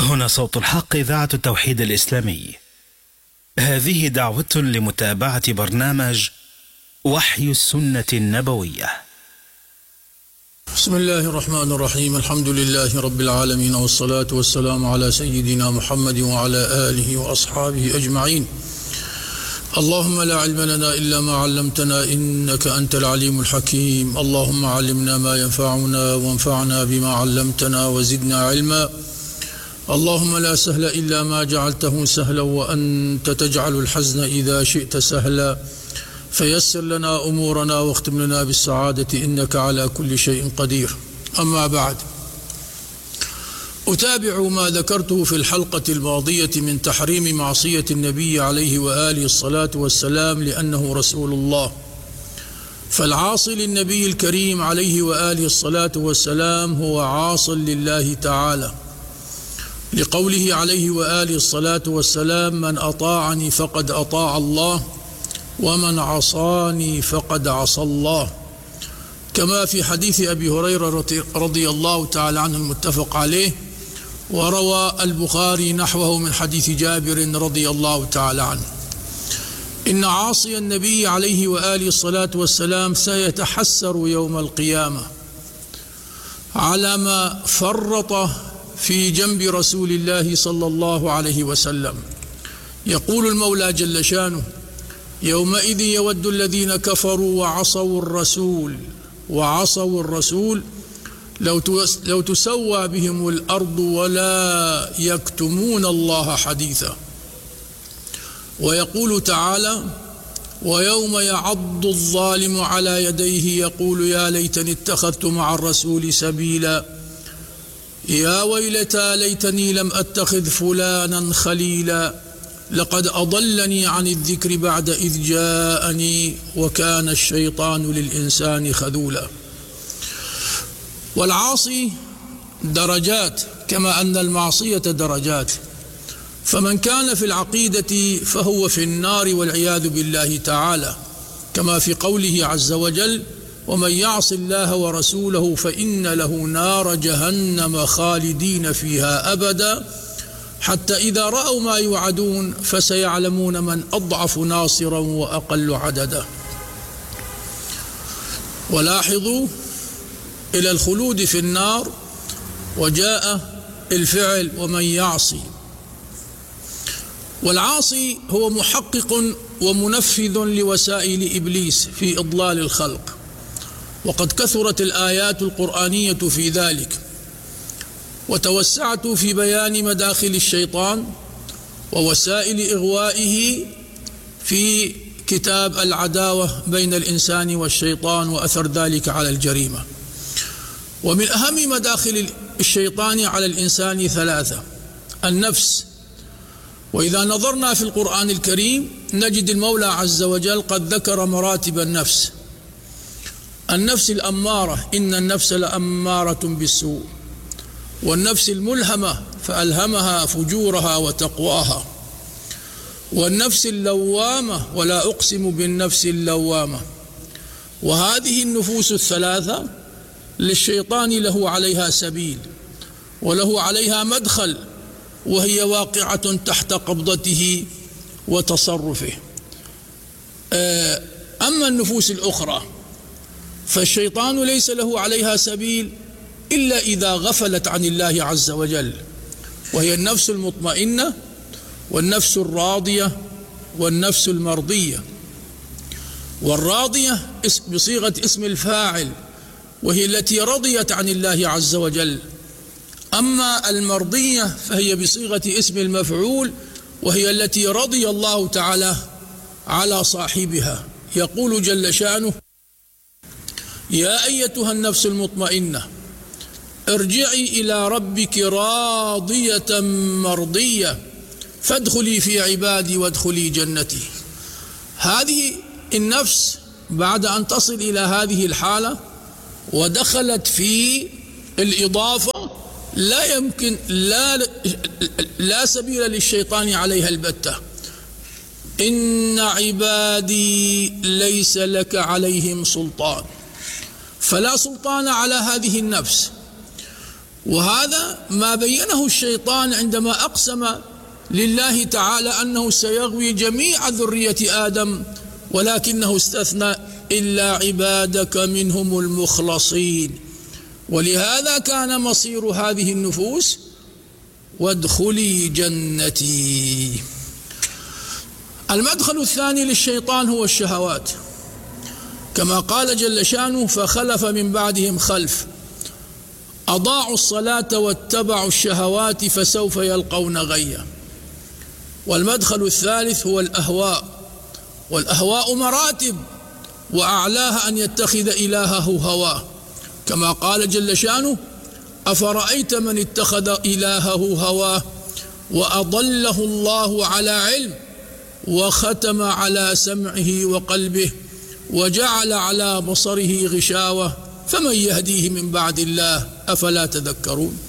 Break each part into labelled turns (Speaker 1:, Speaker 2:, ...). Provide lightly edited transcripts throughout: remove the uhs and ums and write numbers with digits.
Speaker 1: هنا صوت الحق، إذاعة التوحيد الإسلامي. هذه دعوة لمتابعة برنامج وحي السنة النبوية.
Speaker 2: بسم الله الرحمن الرحيم. الحمد لله رب العالمين، والصلاة والسلام على سيدنا محمد وعلى آله وأصحابه أجمعين. اللهم لا علم لنا إلا ما علمتنا إنك أنت العليم الحكيم. اللهم علمنا ما ينفعنا وانفعنا بما علمتنا وزدنا علما. اللهم لا سهل إلا ما جعلته سهلا وأنت تجعل الحزن إذا شئت سهلا. فيسر لنا أمورنا واختم لنا بالسعادة إنك على كل شيء قدير. أما بعد، أتابع ما ذكرته في الحلقة الماضية من تحريم معصية النبي عليه وآله الصلاة والسلام لأنه رسول الله. فالعاصي للنبي الكريم عليه وآله الصلاة والسلام هو عاص لله تعالى، لقوله عليه وآله الصلاة والسلام: من أطاعني فقد أطاع الله ومن عصاني فقد عصى الله، كما في حديث أبي هريرة رضي الله تعالى عنه المتفق عليه، وروى البخاري نحوه من حديث جابر رضي الله تعالى عنه. إن عاصي النبي عليه وآله الصلاة والسلام سيتحسر يوم القيامة على ما فرط في جنب رسول الله صلى الله عليه وسلم. يقول المولى جل شانه: يومئذ يود الذين كفروا وعصوا الرسول لو تسوى بهم الأرض ولا يكتمون الله حديثا. ويقول تعالى: ويوم يعض الظالم على يديه يقول يا ليتني اتخذت مع الرسول سبيلا، يا ويلتى ليتني لم أتخذ فلانا خليلا، لقد أضلني عن الذكر بعد إذ جاءني وكان الشيطان للإنسان خذولا. والعاصي درجات كما أن المعصية درجات، فمن كان في العقيدة فهو في النار والعياذ بالله تعالى، كما في قوله عز وجل: ومن يعص الله ورسوله فإن له نار جهنم خالدين فيها أبدا، حتى إذا رأوا ما يوعدون فسيعلمون من أضعف ناصرا وأقل عددا. ولاحظوا إلى الخلود في النار وجاء الفعل ومن يعصي. والعاصي هو محقق ومنفذ لوسائل إبليس في إضلال الخلق، وقد كثرت الآيات القرآنية في ذلك، وتوسعت في بيان مداخل الشيطان ووسائل إغوائه في كتاب العداوة بين الإنسان والشيطان وأثر ذلك على الجريمة. ومن أهم مداخل الشيطان على الإنسان ثلاثة: النفس. وإذا نظرنا في القرآن الكريم نجد المولى عز وجل قد ذكر مراتب النفس. النفس الأمارة، إن النفس لأمارة بالسوء، والنفس الملهمة فألهمها فجورها وتقواها، والنفس اللوامة ولا أقسم بالنفس اللوامة. وهذه النفوس الثلاثة للشيطان له عليها سبيل وله عليها مدخل، وهي واقعة تحت قبضته وتصرفه. أما النفوس الأخرى فالشيطان ليس له عليها سبيل إلا إذا غفلت عن الله عز وجل، وهي النفس المطمئنة والنفس الراضية والنفس المرضية. والراضية بصيغة اسم الفاعل، وهي التي رضيت عن الله عز وجل. أما المرضية فهي بصيغة اسم المفعول، وهي التي رضي الله تعالى على صاحبها. يقول جل شأنه: يا أيتها النفس المطمئنة ارجعي إلى ربك راضية مرضية فادخلي في عبادي وادخلي جنتي. هذه النفس بعد أن تصل إلى هذه الحالة ودخلت في الإضافة لا يمكن لا سبيل للشيطان عليها البتة. إن عبادي ليس لك عليهم سلطان، فلا سلطان على هذه النفس. وهذا ما بينه الشيطان عندما أقسم لله تعالى أنه سيغوي جميع ذرية آدم، ولكنه استثنى إلا عبادك منهم المخلصين. ولهذا كان مصير هذه النفوس وادخلي جنتي. المدخل الثاني للشيطان هو الشهوات، كما قال جل شانه: فخلف من بعدهم خلف أضاعوا الصلاة واتبعوا الشهوات فسوف يلقون غيا. والمدخل الثالث هو الأهواء، والأهواء مراتب، وأعلاها أن يتخذ إلهه هواه، كما قال جل شانه: أفرأيت من اتخذ إلهه هواه وأضله الله على علم وختم على سمعه وقلبه وجعل على بصره غشاوة فمن يهديه من بعد الله أفلا تذكرون.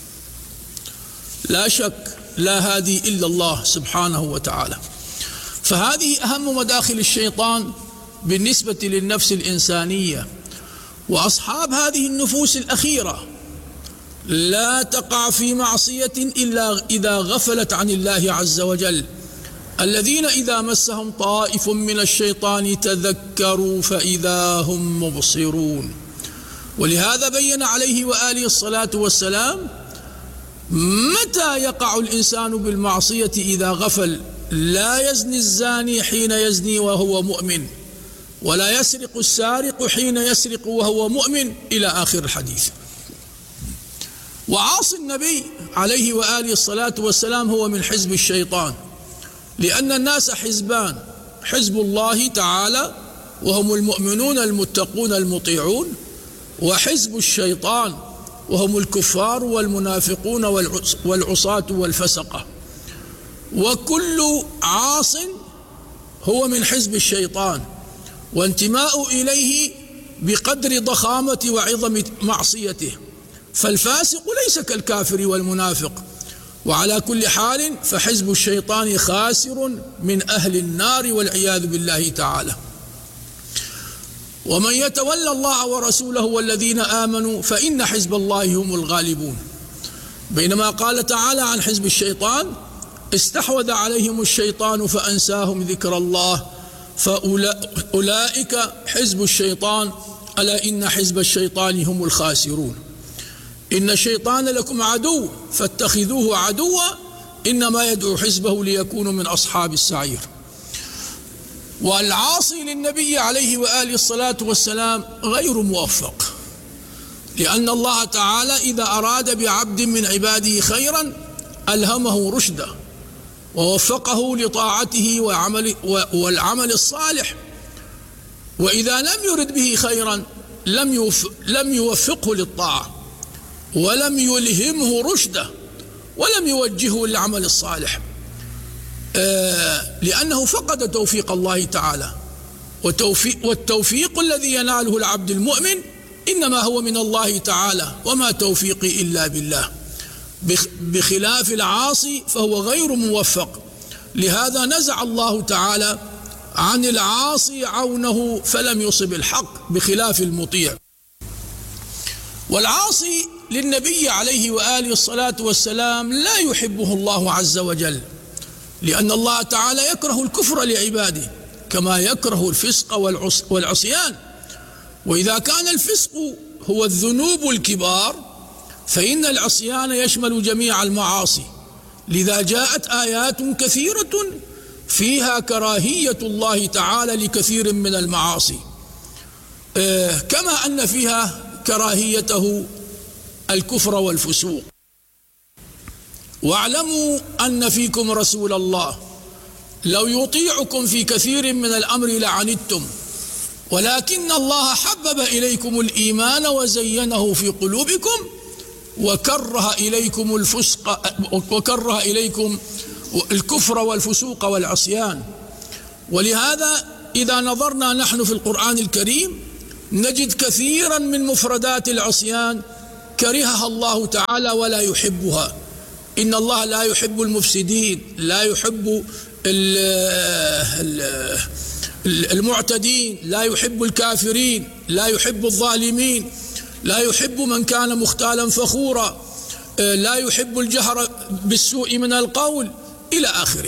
Speaker 2: لا شك لا هادي إلا الله سبحانه وتعالى. فهذه أهم مداخل الشيطان بالنسبة للنفس الإنسانية. وأصحاب هذه النفوس الأخيرة لا تقع في معصية إلا إذا غفلت عن الله عز وجل، الذين إذا مسهم طائف من الشيطان تذكروا فإذا هم مبصرون. ولهذا بين عليه وآله الصلاة والسلام متى يقع الإنسان بالمعصية إذا غفل: لا يزني الزاني حين يزني وهو مؤمن، ولا يسرق السارق حين يسرق وهو مؤمن، إلى آخر الحديث. وعاصي النبي عليه وآله الصلاة والسلام هو من حزب الشيطان، لأن الناس حزبان: حزب الله تعالى وهم المؤمنون المتقون المطيعون، وحزب الشيطان وهم الكفار والمنافقون والعصاة والفسقة. وكل عاص هو من حزب الشيطان، وانتماء إليه بقدر ضخامة وعظم معصيته. فالفاسق ليس كالكافر والمنافق. وعلى كل حال فحزب الشيطان خاسر من أهل النار والعياذ بالله تعالى. ومن يتولى الله ورسوله والذين آمنوا فإن حزب الله هم الغالبون. بينما قال تعالى عن حزب الشيطان: استحوذ عليهم الشيطان فأنساهم ذكر الله فأولئك حزب الشيطان ألا إن حزب الشيطان هم الخاسرون. إن الشيطان لكم عدو فاتخذوه عدوا إنما يدعو حزبه ليكونوا من أصحاب السعير. والعاصي للنبي عليه وآله الصلاة والسلام غير موفق، لأن الله تعالى إذا أراد بعبد من عباده خيرا ألهمه رشده ووفقه لطاعته والعمل الصالح، وإذا لم يرد به خيرا لم يوفقه للطاعة ولم يلهمه رشده ولم يوجهه للعمل الصالح، لأنه فقد توفيق الله تعالى. والتوفيق الذي يناله العبد المؤمن إنما هو من الله تعالى، وما توفيقي إلا بالله. بخلاف العاصي فهو غير موفق. لهذا نزع الله تعالى عن العاصي عونه فلم يصب الحق بخلاف المطيع. والعاصي للنبي عليه وآله الصلاة والسلام لا يحبه الله عز وجل، لأن الله تعالى يكره الكفر لعباده كما يكره الفسق والعصيان. وإذا كان الفسق هو الذنوب الكبار فإن العصيان يشمل جميع المعاصي. لذا جاءت آيات كثيرة فيها كراهية الله تعالى لكثير من المعاصي، كما أن فيها كراهيته الكفر والفسوق. واعلموا أن فيكم رسول الله لو يطيعكم في كثير من الأمر لعنتم ولكن الله حبب إليكم الإيمان وزينه في قلوبكم وكره إليكم الكفر والفسوق والعصيان. ولهذا إذا نظرنا نحن في القرآن الكريم نجد كثيرا من مفردات العصيان كرهها الله تعالى ولا يحبها. إن الله لا يحب المفسدين، لا يحب المعتدين، لا يحب الكافرين، لا يحب الظالمين، لا يحب من كان مختالا فخورا. لا يحب الجهر بالسوء من القول إلى آخره.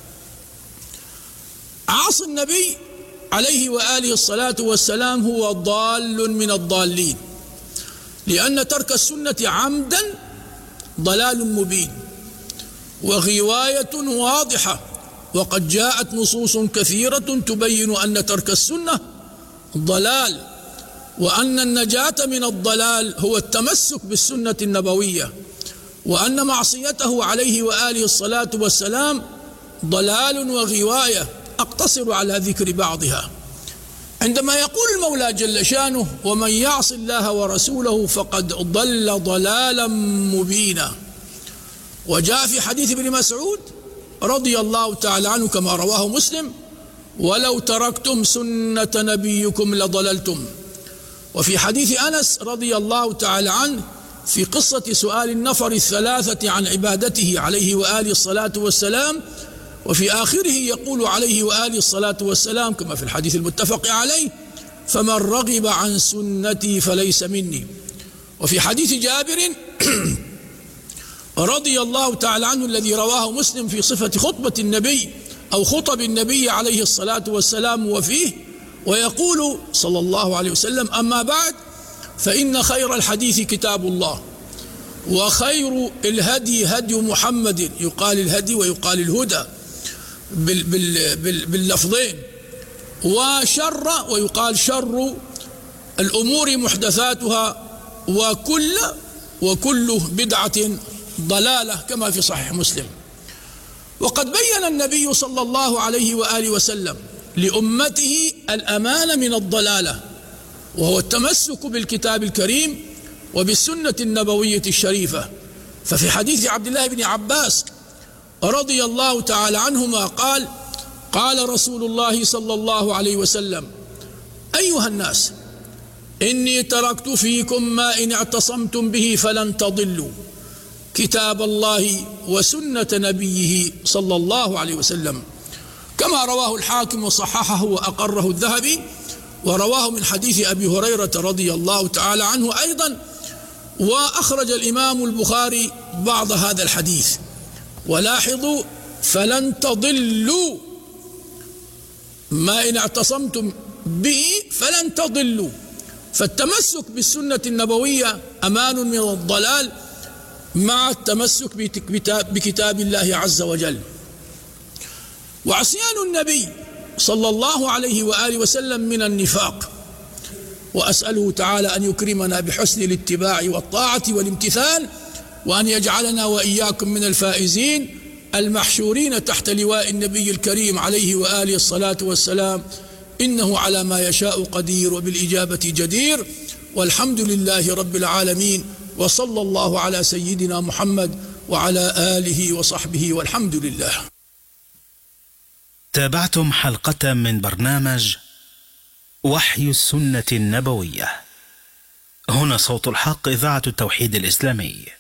Speaker 2: عاصي النبي عليه وآله الصلاة والسلام هو ضال من الضالين، لأن ترك السنة عمدا ضلال مبين وغواية واضحة، وقد جاءت نصوص كثيرة تبين أن ترك السنة ضلال، وأن النجاة من الضلال هو التمسك بالسنة النبوية، وأن معصيته عليه وآله الصلاة والسلام ضلال وغواية. أقتصر على ذكر بعضها. عندما يقول المولى جل شانه: ومن يعص الله ورسوله فقد ضل ضلالا مبينا، وجاء في حديث ابن مسعود رضي الله تعالى عنه كما رواه مسلم: ولو تركتم سنة نبيكم لضللتم. وفي حديث أنس رضي الله تعالى عنه في قصة سؤال النفر الثلاثة عن عبادته عليه وآله الصلاة والسلام، وفي آخره يقول عليه وآله الصلاة والسلام كما في الحديث المتفق عليه: فمن رغب عن سنتي فليس مني. وفي حديث جابر رضي الله تعالى عنه الذي رواه مسلم في صفة خطبة النبي أو خطب النبي عليه الصلاة والسلام وفيه، ويقول صلى الله عليه وسلم: أما بعد فإن خير الحديث كتاب الله، وخير الهدي هدي محمد، يقال الهدي ويقال الهدى باللفظين، وشر ويقال شر الأمور محدثاتها، وكل بدعة ضلالة كما في صحيح مسلم. وقد بين النبي صلى الله عليه وآله وسلم لأمته الأمان من الضلالة، وهو التمسك بالكتاب الكريم وبالسنة النبوية الشريفة. ففي حديث عبد الله بن عباس رضي الله تعالى عنهما قال: قال رسول الله صلى الله عليه وسلم: أيها الناس، إني تركت فيكم ما إن اعتصمتم به فلن تضلوا، كتاب الله وسنة نبيه صلى الله عليه وسلم، كما رواه الحاكم وصححه وأقره الذهبي، ورواه من حديث أبي هريرة رضي الله تعالى عنه أيضا، وأخرج الإمام البخاري بعض هذا الحديث. ولاحظوا: فلن تضلوا، ما إن اعتصمتم به فلن تضلوا، فالتمسك بالسنة النبوية أمان من الضلال مع التمسك بكتاب الله عز وجل. وعصيان النبي صلى الله عليه وآله وسلم من النفاق، وأسأله تعالى أن يكرمنا بحسن الاتباع والطاعة والامتثال، وأن يجعلنا وإياكم من الفائزين المحشورين تحت لواء النبي الكريم عليه وآله الصلاة والسلام، إنه على ما يشاء قدير وبالإجابة جدير، والحمد لله رب العالمين، وصلى الله على سيدنا محمد وعلى آله وصحبه، والحمد لله.
Speaker 1: تابعتم حلقة من برنامج وحي السنة النبوية. هنا صوت الحق، إذاعة التوحيد الإسلامي.